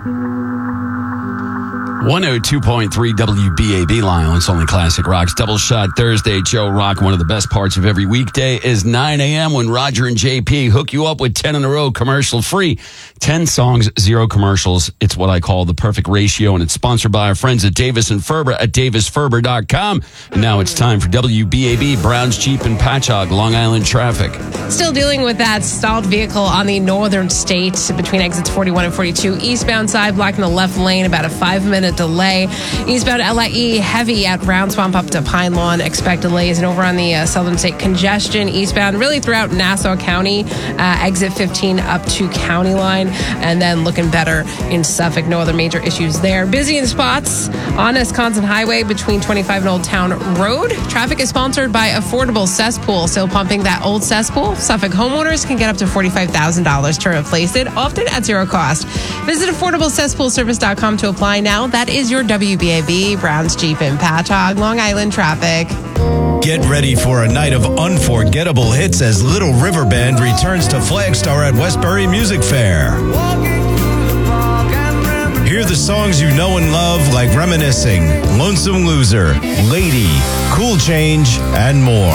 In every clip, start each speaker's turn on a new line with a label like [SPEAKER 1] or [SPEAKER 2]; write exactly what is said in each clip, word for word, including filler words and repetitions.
[SPEAKER 1] one oh two point three W B A B, Long Island's only classic rocks. Double Shot Thursday, Joe Rock. One of the best parts of every weekday is nine a.m. when Roger and J P hook you up with ten in a row, commercial free. ten songs, zero commercials. It's what I call the perfect ratio, and it's sponsored by our friends at Davis and Ferber at davis ferber dot com. And now it's time for W B A B, Browns, Jeep, and Patchogue, Long Island traffic.
[SPEAKER 2] Still dealing with that stalled vehicle on the northern state between exits forty-one and forty-two. Eastbound side, blocking the left lane, about a five-minute delay. Eastbound L I E, heavy at Round Swamp up to Pine Lawn. Expect delays. And over on the uh, southern state, congestion eastbound, really throughout Nassau County. Uh, exit fifteen up to County Line. And then looking better in Suffolk. No other major issues there. Busy in spots on Wisconsin Highway between twenty-five and Old Town Road. Traffic is sponsored by Affordable Cesspool. Still pumping that old cesspool. Suffolk homeowners can get up to forty-five thousand dollars to replace it, often at zero cost. Visit affordable cesspool service dot com to apply now. That is your W B A B, Browns, Jeep, and Patchogue, Long Island traffic.
[SPEAKER 3] Get ready for a night of unforgettable hits as Little River Band returns to Flagstar at Westbury Music Fair. Hear the songs you know and love like Reminiscing, Lonesome Loser, Lady, Cool Change, and more.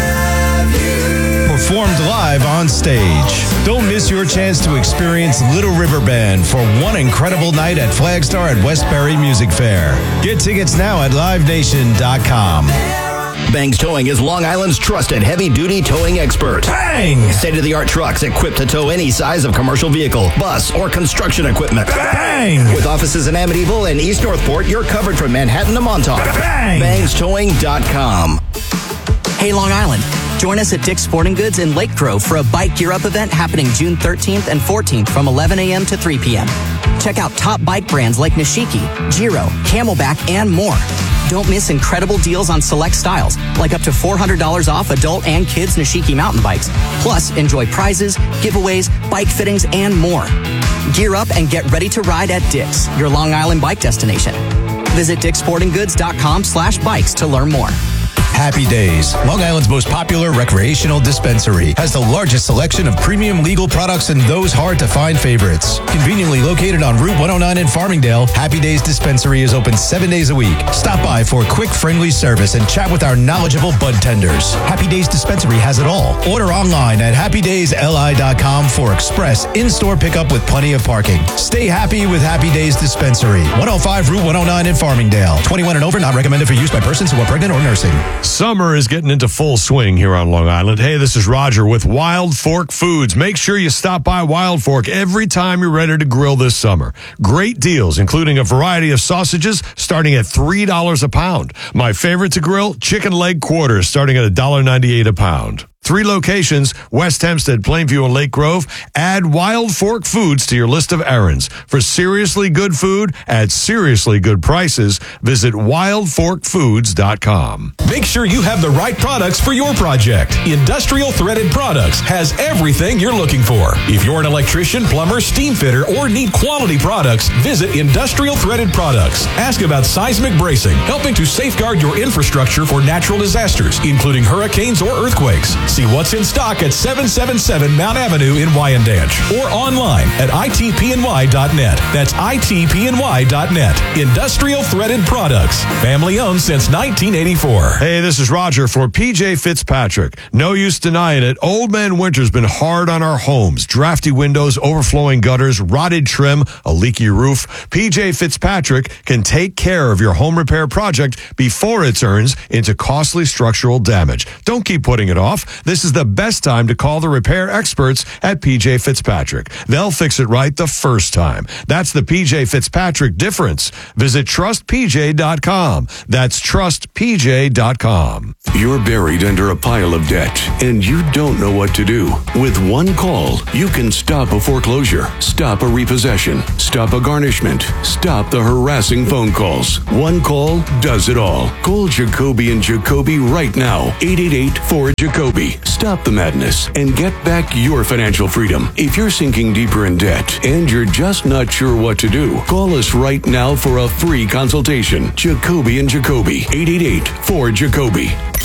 [SPEAKER 3] Performed live on stage. Don't miss your chance to experience Little River Band for one incredible night at Flagstar at Westbury Music Fair. Get tickets now at live nation dot com.
[SPEAKER 4] Bangs Towing is Long Island's trusted heavy-duty towing expert.
[SPEAKER 3] Bang!
[SPEAKER 4] State-of-the-art trucks equipped to tow any size of commercial vehicle, bus, or construction equipment.
[SPEAKER 3] Bang!
[SPEAKER 4] With offices in Amityville and East Northport, you're covered from Manhattan to Montauk.
[SPEAKER 3] Bang!
[SPEAKER 4] bangs towing dot com.
[SPEAKER 5] Hey, Long Island. Join us at Dick's Sporting Goods in Lake Grove for a Bike Gear Up event happening June thirteenth and fourteenth from eleven a.m. to three p.m. Check out top bike brands like Nishiki, Giro, Camelback, and more. Don't miss incredible deals on select styles, like up to four hundred dollars off adult and kids Nishiki mountain bikes. Plus, enjoy prizes, giveaways, bike fittings, and more. Gear up and get ready to ride at Dick's, your Long Island bike destination. Visit dicks sporting goods dot com slash bikes to learn more.
[SPEAKER 3] Happy Days, Long Island's most popular recreational dispensary, has the largest selection of premium legal products and those hard-to-find favorites. Conveniently located on Route one oh nine in Farmingdale, Happy Days Dispensary is open seven days a week. Stop by for quick, friendly service and chat with our knowledgeable bud tenders. Happy Days Dispensary has it all. Order online at happy days l i dot com for express in-store pickup with plenty of parking. Stay happy with Happy Days Dispensary, one oh five Route one oh nine in Farmingdale. twenty-one and over, not recommended for use by persons who are pregnant or nursing.
[SPEAKER 6] Summer is getting into full swing here on Long Island. Hey, this is Roger with Wild Fork Foods. Make sure you stop by Wild Fork every time you're ready to grill this summer. Great deals, including a variety of sausages starting at three dollars a pound. My favorite to grill, chicken leg quarters starting at one dollar ninety-eight a pound. Three locations, West Hempstead, Plainview, and Lake Grove. Add Wild Fork Foods to your list of errands. For seriously good food at seriously good prices, visit wild fork foods dot com.
[SPEAKER 7] Make sure you have the right products for your project. Industrial Threaded Products has everything you're looking for. If you're an electrician, plumber, steam fitter, or need quality products, visit Industrial Threaded Products. Ask about seismic bracing, helping to safeguard your infrastructure for natural disasters, including hurricanes or earthquakes. See what's in stock at seven seventy-seven Mount Avenue in Wyandanch or online at I T P N Y dot net. That's I T P N Y dot net. Industrial Threaded Products. Family owned since nineteen eighty-four.
[SPEAKER 6] Hey, this is Roger for P J Fitzpatrick. No use denying it. Old Man Winter's been hard on our homes. Drafty windows, overflowing gutters, rotted trim, a leaky roof. P J Fitzpatrick can take care of your home repair project before it turns into costly structural damage. Don't keep putting it off. This is the best time to call the repair experts at P J Fitzpatrick. They'll fix it right the first time. That's the P J Fitzpatrick difference. Visit trust P J dot com. That's trust P J dot com.
[SPEAKER 8] You're buried under a pile of debt, and you don't know what to do. With one call, you can stop a foreclosure, stop a repossession, stop a garnishment, stop the harassing phone calls. One call does it all. Call Jacoby and Jacoby right now. eight eight eight four Jacoby. Stop the madness and get back your financial freedom. If you're sinking deeper in debt and you're just not sure what to do, call us right now for a free consultation. Jacoby and Jacoby. eight eight eight four Jacoby.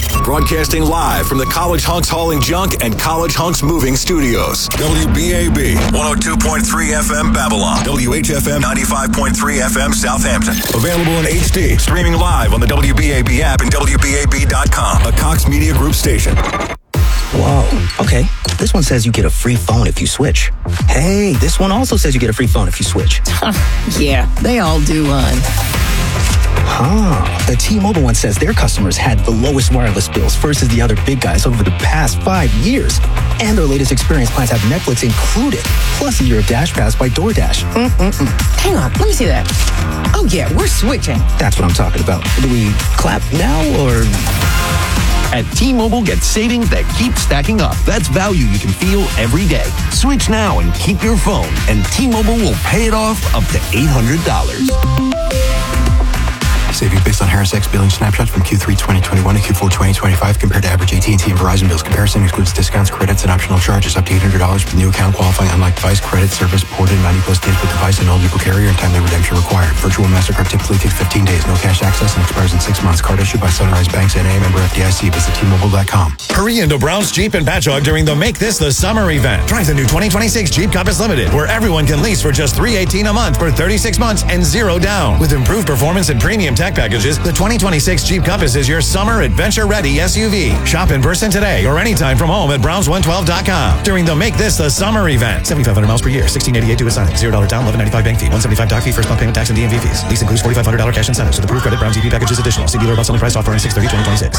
[SPEAKER 9] Broadcasting live from the College Hunks Hauling Junk and College Hunks Moving Studios. W B A B, one oh two point three F M Babylon. W H F M, ninety-five point three F M Southampton. Available in H D. Streaming live on the W B A B app and W B A B dot com. A Cox Media Group station.
[SPEAKER 10] Whoa, okay. This one says you get a free phone if you switch. Hey, this one also says you get a free phone if you switch.
[SPEAKER 11] Yeah, they all do, hon.
[SPEAKER 10] Huh. The T-Mobile one says their customers had the lowest wireless bills versus the other big guys over the past five years. And their latest experience plans have Netflix included, plus a year of Dash Pass by DoorDash. Mm-mm-mm.
[SPEAKER 11] Hang on, let me see that. Oh, yeah, we're switching.
[SPEAKER 10] That's what I'm talking about. Do we clap now, or...
[SPEAKER 12] At T-Mobile, get savings that keep stacking up. That's value you can feel every day. Switch now and keep your phone, and T-Mobile will pay it off up to eight hundred dollars.
[SPEAKER 13] Savings based on Harris X billing snapshots from Q three twenty twenty-one to Q four twenty twenty-five compared to average A T and T and Verizon bills. Comparison excludes discounts, credits, and optional charges up to eight hundred dollars for the new account qualifying unlike device credit service ported ninety plus days with device and eligible carrier and timely redemption required. Virtual MasterCard typically takes fifteen days. No cash access and expires in six months. Card issued by Sunrise Banks N A, member F D I C. Visit T Mobile dot com.
[SPEAKER 14] Hurry into Brown's Jeep and Patchogue during the Make This the Summer event. Drive the new twenty twenty-six Jeep Compass Limited, where everyone can lease for just three hundred eighteen dollars a month for thirty-six months and zero down. With improved performance and premium tech packages, the twenty twenty-six Jeep Compass is your summer adventure-ready S U V. Shop in person today or anytime from home at Browns one twelve dot com during the Make This the Summer event. seventy-five hundred miles per year, sixteen eighty-eight due assignment, zero dollars down, eleven ninety-five bank fee, one seventy-five doc fee, first month payment tax and D M V fees. Lease includes forty-five hundred dollars cash incentives with approved credit. Browns E P package is additional. See dealer about selling price offer on six thirty twenty twenty-six.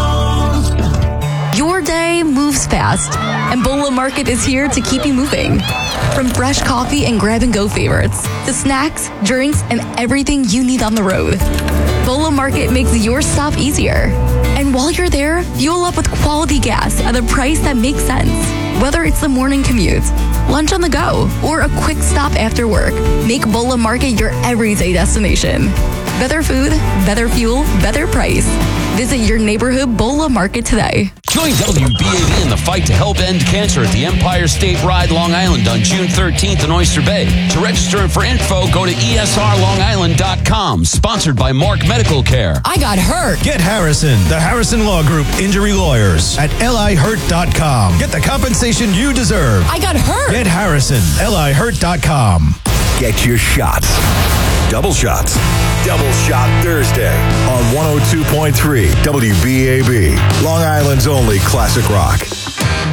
[SPEAKER 15] Your day moves fast, and Bola Market is here to keep you moving. From fresh coffee and grab-and-go favorites to snacks, drinks, and everything you need on the road, Bola Market makes your stop easier. And while you're there, fuel up with quality gas at a price that makes sense. Whether it's the morning commute, lunch on the go, or a quick stop after work, make Bola Market your everyday destination. Better food, better fuel, better price. Visit your neighborhood Bola Market today.
[SPEAKER 1] Join W B A B in the fight to help end cancer at the Empire State Ride Long Island on June thirteenth in Oyster Bay. To register and for info, go to E S R long island dot com. Sponsored by Mark Medical Care.
[SPEAKER 11] I got hurt.
[SPEAKER 3] Get Harrison, the Harrison Law Group Injury Lawyers at L I hurt dot com. Get the compensation you deserve.
[SPEAKER 11] I got hurt.
[SPEAKER 3] Get Harrison, L I hurt dot com.
[SPEAKER 9] Get your shots. Double shots. Double Shot Thursday on one oh two point three W B A B. Long Island's only classic rock.